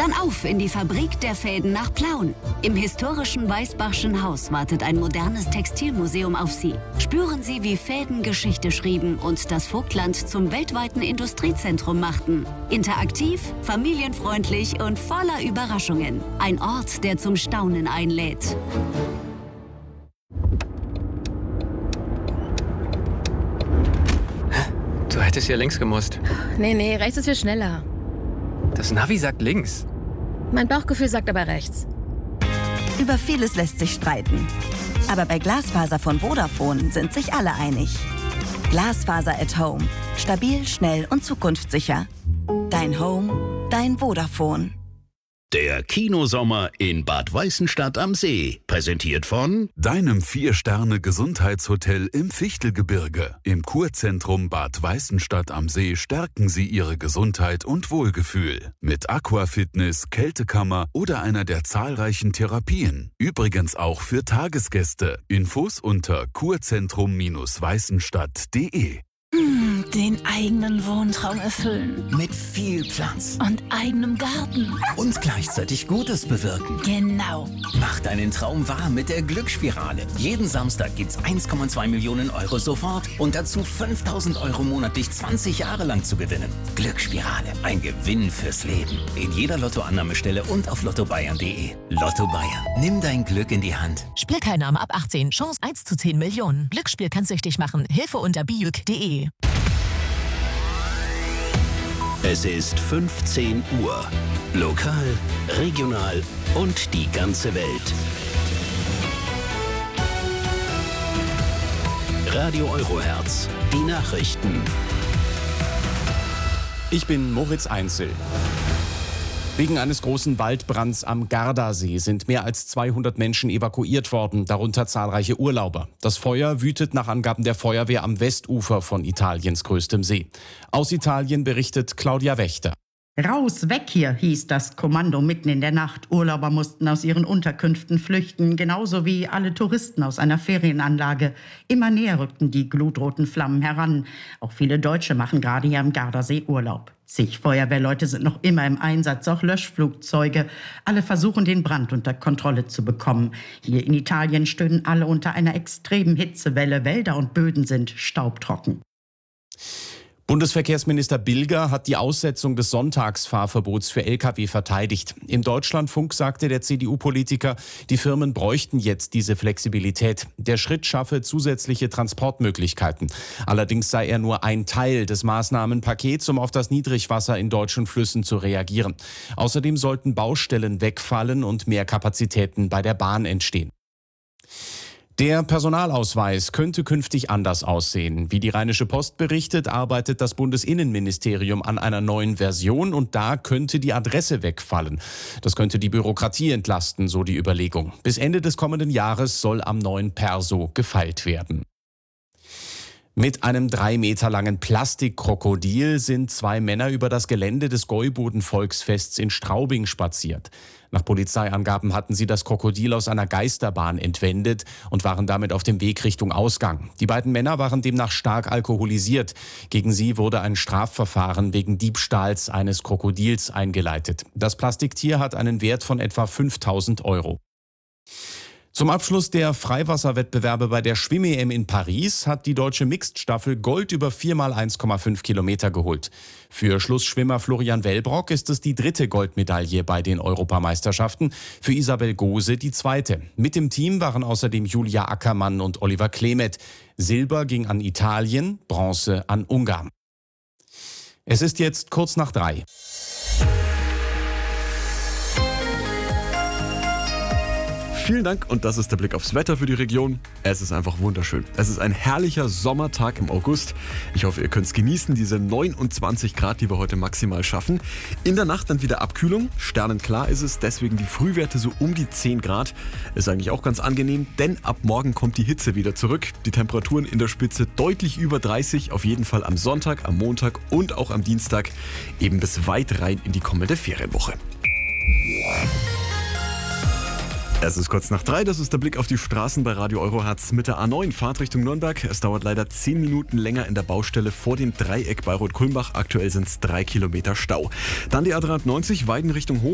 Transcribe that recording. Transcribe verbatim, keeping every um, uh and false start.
Dann auf in die Fabrik der Fäden nach Plauen. Im historischen Weißbachschen Haus wartet ein modernes Textilmuseum auf Sie. Spüren Sie, wie Fäden Geschichte schrieben und das Vogtland zum weltweiten Industriezentrum machten. Interaktiv, familienfreundlich und voller Überraschungen. Ein Ort, der zum Staunen einlädt. Du hättest hier links gemusst. Nee, nee, rechts ist viel schneller. Das Navi sagt links. Mein Bauchgefühl sagt aber rechts. Über vieles lässt sich streiten. Aber bei Glasfaser von Vodafone sind sich alle einig. Glasfaser at Home. Stabil, schnell und zukunftssicher. Dein Home, dein Vodafone. Der Kinosommer in Bad Weißenstadt am See. Präsentiert von deinem Vier-Sterne-Gesundheitshotel im Fichtelgebirge. Im Kurzentrum Bad Weißenstadt am See stärken Sie Ihre Gesundheit und Wohlgefühl. Mit Aquafitness, Kältekammer oder einer der zahlreichen Therapien. Übrigens auch für Tagesgäste. Infos unter kurzentrum Weißenstadt punkt de. Hm, den eigenen Wohntraum erfüllen. Mit viel Platz. Und eigenem Garten. Und gleichzeitig Gutes bewirken. Genau. Mach deinen Traum wahr mit der Glücksspirale. Jeden Samstag gibt's eins Komma zwei Millionen Euro sofort und dazu fünftausend Euro monatlich zwanzig Jahre lang zu gewinnen. Glücksspirale. Ein Gewinn fürs Leben. In jeder Lottoannahmestelle und auf lotto bayern punkt de. Lotto Bayern. Nimm dein Glück in die Hand. Spielteilnahme ab achtzehn. Chance eins zu zehn Millionen. Glücksspiel kann süchtig machen. Hilfe unter bijuk punkt de. Es ist fünfzehn Uhr. Lokal, regional und die ganze Welt. Radio Eurohertz. Die Nachrichten. Ich bin Moritz Einzel. Wegen eines großen Waldbrands am Gardasee sind mehr als zweihundert Menschen evakuiert worden, darunter zahlreiche Urlauber. Das Feuer wütet nach Angaben der Feuerwehr am Westufer von Italiens größtem See. Aus Italien berichtet Claudia Wächter. Raus, weg hier, hieß das Kommando mitten in der Nacht. Urlauber mussten aus ihren Unterkünften flüchten, genauso wie alle Touristen aus einer Ferienanlage. Immer näher rückten die glutroten Flammen heran. Auch viele Deutsche machen gerade hier am Gardasee Urlaub. Zig Feuerwehrleute sind noch immer im Einsatz, auch Löschflugzeuge. Alle versuchen, den Brand unter Kontrolle zu bekommen. Hier in Italien stöhnen alle unter einer extremen Hitzewelle. Wälder und Böden sind staubtrocken. Bundesverkehrsminister Bilger hat die Aussetzung des Sonntagsfahrverbots für L K W verteidigt. Im Deutschlandfunk sagte der C D U-Politiker, die Firmen bräuchten jetzt diese Flexibilität. Der Schritt schaffe zusätzliche Transportmöglichkeiten. Allerdings sei er nur ein Teil des Maßnahmenpakets, um auf das Niedrigwasser in deutschen Flüssen zu reagieren. Außerdem sollten Baustellen wegfallen und mehr Kapazitäten bei der Bahn entstehen. Der Personalausweis könnte künftig anders aussehen. Wie die Rheinische Post berichtet, arbeitet das Bundesinnenministerium an einer neuen Version und da könnte die Adresse wegfallen. Das könnte die Bürokratie entlasten, so die Überlegung. Bis Ende des kommenden Jahres soll am neuen Perso gefeilt werden. Mit einem drei Meter langen Plastikkrokodil sind zwei Männer über das Gelände des Gäuboden-Volksfests in Straubing spaziert. Nach Polizeiangaben hatten sie das Krokodil aus einer Geisterbahn entwendet und waren damit auf dem Weg Richtung Ausgang. Die beiden Männer waren demnach stark alkoholisiert. Gegen sie wurde ein Strafverfahren wegen Diebstahls eines Krokodils eingeleitet. Das Plastiktier hat einen Wert von etwa fünftausend Euro. Zum Abschluss der Freiwasserwettbewerbe bei der Schwimm-E M in Paris hat die deutsche Mixed-Staffel Gold über vier mal eins Komma fünf Kilometer geholt. Für Schlussschwimmer Florian Wellbrock ist es die dritte Goldmedaille bei den Europameisterschaften, für Isabel Gose die zweite. Mit dem Team waren außerdem Julia Ackermann und Oliver Klemet. Silber ging an Italien, Bronze an Ungarn. Es ist jetzt kurz nach drei. Vielen Dank und das ist der Blick aufs Wetter für die Region. Es ist einfach wunderschön. Es ist ein herrlicher Sommertag im August. Ich hoffe, ihr könnt es genießen, diese neunundzwanzig Grad, die wir heute maximal schaffen. In der Nacht dann wieder Abkühlung. Sternenklar ist es, deswegen die Frühwerte so um die zehn Grad. Ist eigentlich auch ganz angenehm, denn ab morgen kommt die Hitze wieder zurück. Die Temperaturen in der Spitze deutlich über dreißig, auf jeden Fall am Sonntag, am Montag und auch am Dienstag, eben bis weit rein in die kommende Ferienwoche. Es ist kurz nach drei, das ist der Blick auf die Straßen bei Radio Eurohertz mit der A neun, Fahrt Richtung Nürnberg. Es dauert leider zehn Minuten länger in der Baustelle vor dem Dreieck bei Rot-Kulmbach. Aktuell sind es drei Kilometer Stau. Dann die A dreihundertneunzig, Weiden Richtung Hof.